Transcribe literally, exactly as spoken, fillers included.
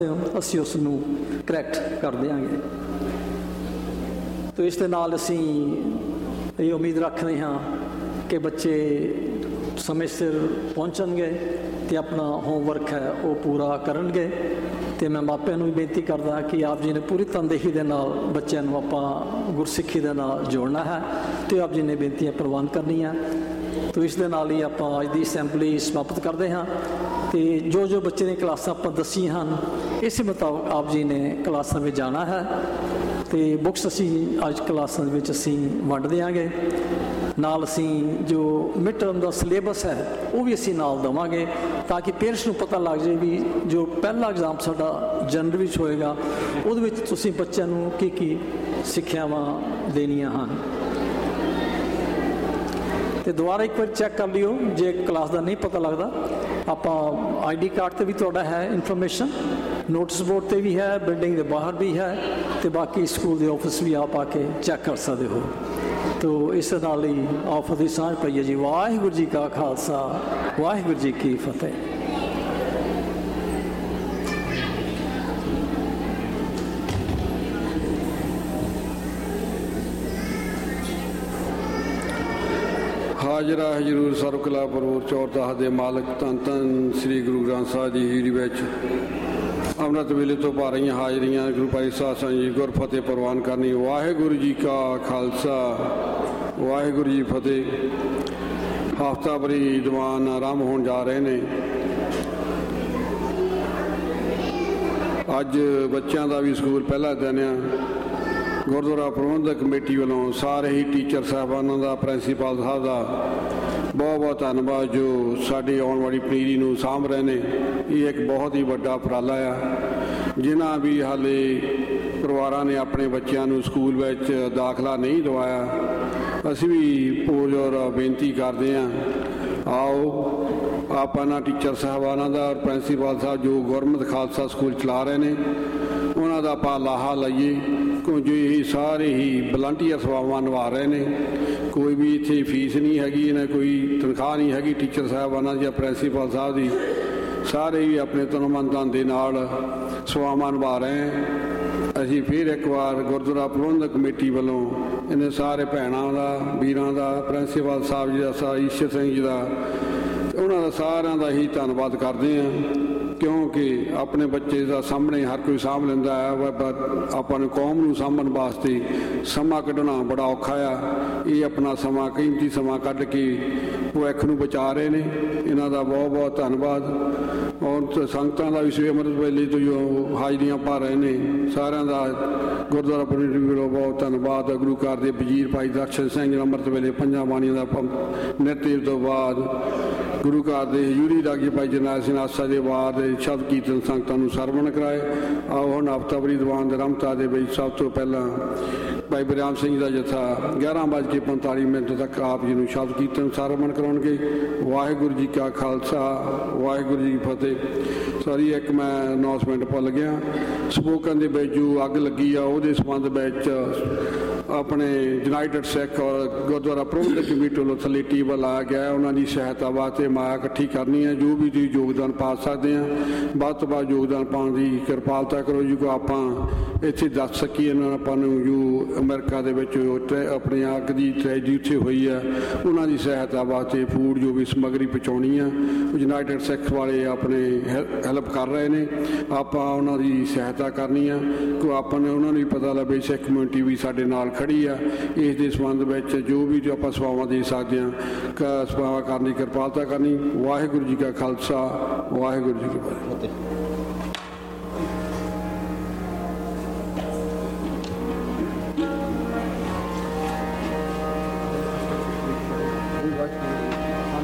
ਅਸੀਂ ਉਸ ਨੂੰ ਕਰੈਕਟ ਕਰ ਦਿਆਂਗੇ। ਤੋ ਇਸ ਦੇ ਨਾਲ ਅਸੀਂ ਇਹ ਉਮੀਦ ਰੱਖਦੇ ਹਾਂ ਕਿ ਬੱਚੇ ਸਮੇਂ ਸਿਰ ਪਹੁੰਚਣਗੇ ਅਤੇ ਆਪਣਾ ਹੋਮਵਰਕ ਹੈ ਉਹ ਪੂਰਾ ਕਰਨਗੇ। ਅਤੇ ਮੈਂ ਮਾਪਿਆਂ ਨੂੰ ਵੀ ਬੇਨਤੀ ਕਰਦਾ ਕਿ ਆਪ ਜੀ ਨੇ ਪੂਰੀ ਤਨਦੇਹੀ ਦੇ ਨਾਲ ਬੱਚਿਆਂ ਨੂੰ ਆਪਾਂ ਗੁਰਸਿੱਖੀ ਦੇ ਨਾਲ ਜੋੜਨਾ ਹੈ ਅਤੇ ਆਪ ਜੀ ਨੇ ਬੇਨਤੀਆਂ ਪ੍ਰਵਾਨ ਕਰਨੀਆਂ। ਤੋ ਇਸ ਦੇ ਨਾਲ ਹੀ ਆਪਾਂ ਅੱਜ ਦੀ ਅਸੈਂਬਲੀ ਸਮਾਪਤ ਕਰਦੇ ਹਾਂ ਅਤੇ ਜੋ ਜੋ ਬੱਚੇ ਦੀਆਂ ਕਲਾਸਾਂ ਆਪਾਂ ਦੱਸੀਆਂ ਹਨ ਇਸੇ ਮੁਤਾਬਕ ਆਪ ਜੀ ਨੇ ਕਲਾਸਾਂ ਵਿੱਚ ਜਾਣਾ ਹੈ ਅਤੇ ਬੁੱਕਸ ਅਸੀਂ ਅੱਜ ਕਲਾਸਾਂ ਦੇ ਵਿੱਚ ਅਸੀਂ ਵੰਡ ਦਿਆਂਗੇ। ਨਾਲ ਅਸੀਂ ਜੋ ਮਿਡ ਟਰਮ ਦਾ ਸਿਲੇਬਸ ਹੈ ਉਹ ਵੀ ਅਸੀਂ ਨਾਲ ਦੇਵਾਂਗੇ ਤਾਂ ਕਿ ਪੇਰੈਂਟਸ ਨੂੰ ਪਤਾ ਲੱਗ ਜਾਏ ਵੀ ਜੋ ਪਹਿਲਾ ਐਗਜ਼ਾਮ ਸਾਡਾ ਜਨਵਰੀ ਵਿੱਚ ਹੋਏਗਾ ਉਹਦੇ ਵਿੱਚ ਤੁਸੀਂ ਬੱਚਿਆਂ ਨੂੰ ਕੀ ਕੀ ਸਿੱਖਿਆਵਾਂ ਦੇਣੀਆਂ ਹਨ। ਅਤੇ ਦੁਬਾਰਾ ਇੱਕ ਵਾਰ ਚੈੱਕ ਕਰ ਲਿਓ ਜੇ ਕਲਾਸ ਦਾ ਨਹੀਂ ਪਤਾ ਲੱਗਦਾ। ਆਪਾਂ ਆਈ ਡੀ ਕਾਰਡ 'ਤੇ ਵੀ ਤੁਹਾਡਾ ਹੈ ਇਨਫੋਰਮੇਸ਼ਨ, ਨੋਟਿਸ ਬੋਰਡ 'ਤੇ ਵੀ ਹੈ, ਬਿਲਡਿੰਗ ਦੇ ਬਾਹਰ ਵੀ ਹੈ ਅਤੇ ਬਾਕੀ ਸਕੂਲ ਦੇ ਆਫਿਸ ਵੀ ਆਪ ਆ ਕੇ ਚੈੱਕ ਕਰ ਸਕਦੇ ਹੋ। ਤੋ ਇਸ ਨਾਲ ਹੀ ਆਪ ਦੀ ਸਾਂਝ ਪਈਏ ਜੀ। ਵਾਹਿਗੁਰੂ ਜੀ ਕਾ ਖਾਲਸਾ, ਵਾਹਿਗੁਰੂ ਜੀ ਕੀ ਫਤਿਹ। ਹਾਜ਼ਰਾ ਹਜ਼ੂਰ ਸਰਬ ਕਲਾ ਪ੍ਰਭੂ ਚੌਰਦਾਸ ਦੇ ਮਾਲਕ ਧੰਨ ਧੰਨ ਸ੍ਰੀ ਗੁਰੂ ਗ੍ਰੰਥ ਸਾਹਿਬ ਦੀ ਹਜ਼ੂਰੀ ਵਿੱਚ ਅੰਮ੍ਰਿਤ ਵੇਲੇ ਤੋਂ ਪਾ ਰਹੀਆਂ ਹਾਜ਼ਰੀਆਂ ਗੁਰੂ ਭਾਈ ਸਾਹਿਬ ਸੰਗ ਜੀ ਗੁਰ ਫਤਿਹ ਪ੍ਰਵਾਨ ਕਰਨੀ। ਵਾਹਿਗੁਰੂ ਜੀ ਕਾ ਖਾਲਸਾ, ਵਾਹਿਗੁਰੂ ਜੀ ਫਤਿਹ। ਹਫ਼ਤਾਵਾਰੀ ਦੀਵਾਨ ਆਰੰਭ ਹੋਣ ਜਾ ਰਹੇ ਨੇ। ਅੱਜ ਬੱਚਿਆਂ ਦਾ ਵੀ ਸਕੂਲ ਪਹਿਲਾ ਦਿਨ ਆ। ਗੁਰਦੁਆਰਾ ਪ੍ਰਬੰਧਕ ਕਮੇਟੀ ਵੱਲੋਂ ਸਾਰੇ ਹੀ ਟੀਚਰ ਸਾਹਿਬਾਨਾਂ ਦਾ, ਪ੍ਰਿੰਸੀਪਲ ਸਾਹਿਬ ਦਾ ਬਹੁਤ ਬਹੁਤ ਧੰਨਵਾਦ ਜੋ ਸਾਡੀ ਆਉਣ ਵਾਲੀ ਪਨੀਰੀ ਨੂੰ ਸਾਂਭ ਰਹੇ ਨੇ। ਇਹ ਇੱਕ ਬਹੁਤ ਹੀ ਵੱਡਾ ਉਪਰਾਲਾ ਆ। ਜਿਨ੍ਹਾਂ ਵੀ ਹਾਲੇ ਪਰਿਵਾਰਾਂ ਨੇ ਆਪਣੇ ਬੱਚਿਆਂ ਨੂੰ ਸਕੂਲ ਵਿੱਚ ਦਾਖਲਾ ਨਹੀਂ ਦਵਾਇਆ, ਅਸੀਂ ਵੀ ਪੁਰਜ਼ੋਰ ਬੇਨਤੀ ਕਰਦੇ ਹਾਂ, ਆਓ ਆਪਾਂ ਨਾ ਟੀਚਰ ਸਾਹਿਬਾਨਾਂ ਦਾ ਔਰ ਪ੍ਰਿੰਸੀਪਲ ਸਾਹਿਬ ਜੋ ਗੁਰਮਤਿ ਖਾਲਸਾ ਸਕੂਲ ਚਲਾ ਰਹੇ ਨੇ ਉਹਨਾਂ ਦਾ ਆਪਾਂ ਲਾਹਾ ਲਈਏ ਕਿਉਂਕਿ ਇਹ ਸਾਰੇ ਹੀ ਵਲੰਟੀਅਰ ਸੇਵਾਵਾਂ ਨਿਭਾ ਰਹੇ ਨੇ। ਕੋਈ ਵੀ ਇੱਥੇ ਫੀਸ ਨਹੀਂ ਹੈਗੀ, ਇਹਨਾਂ ਕੋਈ ਤਨਖਾਹ ਨਹੀਂ ਹੈਗੀ ਟੀਚਰ ਸਾਹਿਬਾਨਾਂ ਦੀ ਜਾਂ ਪ੍ਰਿੰਸੀਪਲ ਸਾਹਿਬ ਦੀ। ਸਾਰੇ ਹੀ ਆਪਣੇ ਤਨ ਮਨ ਧਨ ਦੇ ਨਾਲ ਸੇਵਾਵਾਂ ਨਿਭਾ ਰਹੇ ਹਾਂ। ਅਸੀਂ ਫਿਰ ਇੱਕ ਵਾਰ ਗੁਰਦੁਆਰਾ ਪ੍ਰਬੰਧਕ ਕਮੇਟੀ ਵੱਲੋਂ ਇਹਨਾਂ ਸਾਰੇ ਭੈਣਾਂ ਦਾ, ਵੀਰਾਂ ਦਾ, ਪ੍ਰਿੰਸੀਪਲ ਸਾਹਿਬ ਜੀ ਦਾ, ਸਰ ਈਸ਼ਰ ਸਿੰਘ ਜੀ ਦਾ, ਉਹਨਾਂ ਦਾ ਸਾਰਿਆਂ ਦਾ ਹੀ ਧੰਨਵਾਦ ਕਰਦੇ ਹਾਂ ਕਿਉਂਕਿ ਆਪਣੇ ਬੱਚੇ ਦਾ ਸਾਹਮਣੇ ਹਰ ਕੋਈ ਸਾਂਭ ਲੈਂਦਾ ਹੈ। ਆਪਾਂ ਨੂੰ ਕੌਮ ਨੂੰ ਸਾਂਭਣ ਵਾਸਤੇ ਸਮਾਂ ਕੱਢਣਾ ਬੜਾ ਔਖਾ ਆ। ਇਹ ਆਪਣਾ ਸਮਾਂ, ਕੀਮਤੀ ਸਮਾਂ ਕੱਢ ਕੇ ਭਵਿੱਖ ਨੂੰ ਬਚਾ ਰਹੇ ਨੇ। ਇਹਨਾਂ ਦਾ ਬਹੁਤ ਬਹੁਤ ਧੰਨਵਾਦ। ਔਰ ਸੰਗਤਾਂ ਦਾ ਵੀ ਸਵੇਰੇ ਅੰਮ੍ਰਿਤ ਵੇਲੇ ਤੋਂ ਜੋ ਹਾਜ਼ਰੀਆਂ ਪਾ ਰਹੇ ਨੇ ਸਾਰਿਆਂ ਦਾ ਗੁਰਦੁਆਰਾ ਕਮੇਟੀ ਵੱਲੋਂ ਬਹੁਤ ਧੰਨਵਾਦ। ਗੁਰੂ ਘਰ ਦੇ ਵਜ਼ੀਰ ਭਾਈ ਦਰਸ਼ਨ ਸਿੰਘ ਅੰਮ੍ਰਿਤ ਵੇਲੇ ਪੰਜਾਂ ਬਾਣੀਆਂ ਦਾ ਨਿਰਤੇਵ ਤੋਂ ਬਾਅਦ ਗੁਰੂ ਘਰ ਦੇ ਹਜ਼ੂਰੀ ਰਾਗੀ ਭਾਈ ਜਰਨੈਲ ਸਿੰਘ ਆਸਾ ਦੇ ਬਾਅਦ ਸ਼ਬਦ ਕੀਰਤਨ ਸੰਗਤਾਂ ਨੂੰ ਸਰਵਣ ਕਰਾਏ। ਆਓ ਹੁਣ ਹਫ਼ਤਾਵਾਰੀ ਦੀਵਾਨ ਦੇ ਰਮਤਾ ਦੇ ਵਿੱਚ ਸਭ ਤੋਂ ਪਹਿਲਾਂ ਭਾਈ ਬਰਿਆਮ ਸਿੰਘ ਦਾ ਜੱਥਾ ਗਿਆਰਾਂ ਵੱਜ ਕੇ ਪੰਤਾਲੀ ਮਿੰਟ ਤੱਕ ਆਪ ਜੀ ਨੂੰ ਸ਼ਬਦ ਕੀਰਤਨ ਸਰਵਣ ਕਰਾਉਣਗੇ। ਵਾਹਿਗੁਰੂ ਜੀ ਕਾ ਖਾਲਸਾ, ਵਾਹਿਗੁਰੂ ਜੀ ਫਤਿਹ। ਸੌਰੀ, ਇੱਕ ਮੈਂ ਅਨਾਊਂਸਮੈਂਟ ਭੁੱਲ ਗਿਆ। ਸਪੋਕਨ ਦੇ ਵਿੱਚ ਜੋ ਅੱਗ ਲੱਗੀ ਆ ਉਹਦੇ ਸੰਬੰਧ ਵਿੱਚ ਆਪਣੇ ਯੂਨਾਈਟਿਡ ਸਿੱਖ ਔਰ ਗੁਰਦੁਆਰਾ ਪ੍ਰਬੰਧਕ ਕਮੇਟੀ ਵੱਲੋਂ ਥੱਲੇ ਟੇਬਲ ਆ ਗਿਆ। ਉਹਨਾਂ ਦੀ ਸਹਾਇਤਾ ਵਾਸਤੇ ਮਾਇਆ ਇਕੱਠੀ ਕਰਨੀ ਹੈ। ਜੋ ਵੀ ਤੁਸੀਂ ਯੋਗਦਾਨ ਪਾ ਸਕਦੇ ਆ ਵੱਧ ਤੋਂ ਵੱਧ ਯੋਗਦਾਨ ਪਾਉਣ ਦੀ ਕਿਰਪਾਲਤਾ ਕਰੋ ਜੀ। ਕੋ ਆਪਾਂ ਇੱਥੇ ਦੱਸ ਸਕੀਏ ਇਹਨਾਂ ਆਪਾਂ ਨੂੰ ਜੋ ਅਮਰੀਕਾ ਦੇ ਵਿੱਚ ਆਪਣੀ ਅੱਗ ਦੀ ਟ੍ਰੈਜਡੀ ਉੱਥੇ ਹੋਈ ਹੈ ਉਹਨਾਂ ਦੀ ਸਹਾਇਤਾ ਵਾਸਤੇ ਫੂਡ ਜੋ ਵੀ ਸਮੱਗਰੀ ਪਹੁੰਚਾਉਣੀ ਆ ਉਹ ਯੂਨਾਈਟਿਡ ਸਿੱਖ ਵਾਲੇ ਆਪਣੇ ਹੈਲਪ ਕਰ ਰਹੇ ਨੇ। ਆਪਾਂ ਉਹਨਾਂ ਦੀ ਸਹਾਇਤਾ ਕਰਨੀ ਆ ਕਿ ਆਪਾਂ ਨੇ ਉਹਨਾਂ ਨੂੰ ਵੀ ਪਤਾ ਲੱਗੇ ਸਿੱਖ ਕਮਿਊਨਿਟੀ ਵੀ ਸਾਡੇ ਨਾਲ ਖੜੀ ਆ। ਇਸ ਦੇ ਸੰਬੰਧ ਵਿੱਚ ਜੋ ਵੀ ਜੋ ਆਪਾਂ ਸੇਵਾਵਾਂ ਦੇ ਸਕਦੇ ਹਾਂ ਸੇਵਾਵਾਂ ਕਰਨ ਦੀ ਕਿਰਪਾਲਤਾ ਕਰਨੀ। ਵਾਹਿਗੁਰੂ ਜੀ ਕਾ ਖਾਲਸਾ, ਵਾਹਿਗੁਰੂ ਜੀ ਕੀ ਫਤਿਹ।